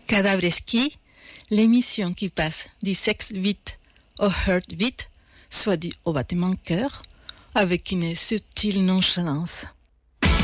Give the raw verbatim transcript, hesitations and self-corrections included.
Cadavreski, l'émission qui passe du sexe vite au heart vite, soit dit au battement cœur, avec une subtile nonchalance.